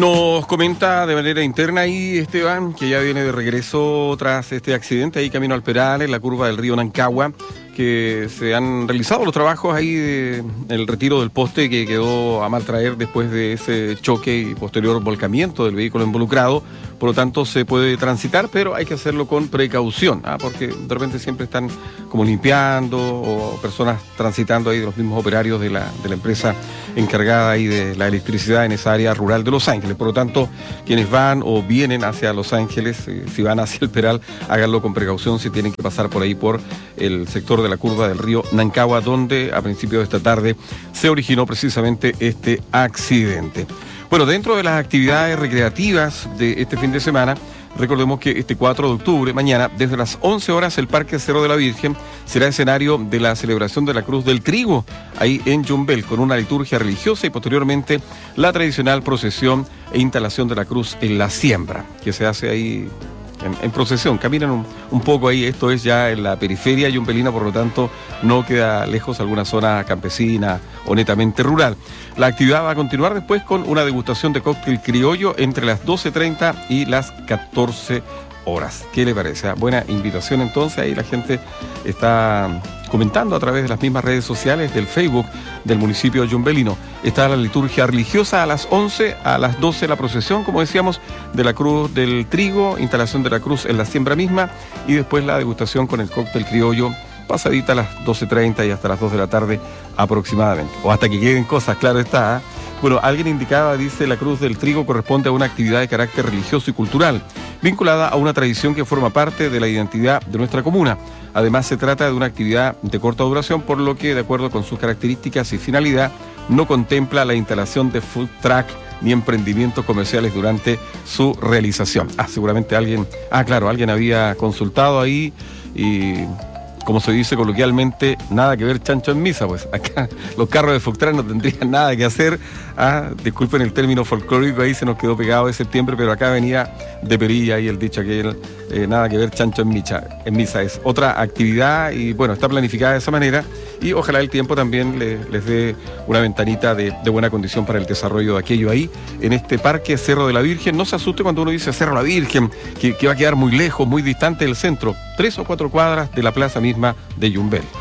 Nos comenta de manera interna ahí Esteban, que ya viene de regreso tras este accidente ahí camino al Peral, en la curva del río Nancagua, que se han realizado los trabajos ahí el retiro del poste que quedó a mal traer después de ese choque y posterior volcamiento del vehículo involucrado. Por lo tanto, se puede transitar, pero hay que hacerlo con precaución, porque de repente siempre están como limpiando o personas transitando ahí de los mismos operarios de la empresa encargada ahí de la electricidad en esa área rural de Los Ángeles. Por lo tanto, quienes van o vienen hacia Los Ángeles, si van hacia el Peral, háganlo con precaución si tienen que pasar por ahí por el sector de la curva del río Nancagua, donde a principios de esta tarde se originó precisamente este accidente. Bueno, dentro de las actividades recreativas de este fin de semana, recordemos que este 4 de octubre, mañana, desde las 11 horas, el Parque Cerro de la Virgen será escenario de la celebración de la Cruz del Trigo, ahí en Yumbel, con una liturgia religiosa y posteriormente la tradicional procesión e instalación de la cruz en la siembra, que se hace ahí en procesión. Caminan un poco ahí, esto es ya en la periferia yumbelina, por lo tanto no queda lejos alguna zona campesina o netamente rural. La actividad va a continuar después con una degustación de cóctel criollo entre las 12:30 y las 14 horas. ¿Qué le parece? Buena invitación entonces, ahí la gente está comentando a través de las mismas redes sociales del Facebook del municipio yumbelino. Está la liturgia religiosa a las 11, a las 12 la procesión, como decíamos, de la Cruz del Trigo, instalación de la cruz en la siembra misma y después la degustación con el cóctel criollo pasadita a las 12:30 y hasta las 2 de la tarde aproximadamente. O hasta que queden cosas, claro está. Bueno, alguien indicaba, dice, la Cruz del Trigo corresponde a una actividad de carácter religioso y cultural, vinculada a una tradición que forma parte de la identidad de nuestra comuna. Además, se trata de una actividad de corta duración, por lo que, de acuerdo con sus características y finalidad, no contempla la instalación de food truck ni emprendimientos comerciales durante su realización. Seguramente alguien había consultado ahí y, como se dice coloquialmente, nada que ver chancho en misa, pues acá los carros de food truck no tendrían nada que hacer. Disculpen el término folclórico, ahí se nos quedó pegado de septiembre, pero acá venía de perilla ahí el dicho aquel, nada que ver chancho en misa. Es otra actividad y bueno, está planificada de esa manera y ojalá el tiempo también les dé una ventanita de buena condición para el desarrollo de aquello ahí en este Parque Cerro de la Virgen. No se asuste cuando uno dice Cerro de la Virgen, que va a quedar muy lejos, muy distante del centro, 3 o 4 cuadras de la plaza misma de Yumbel.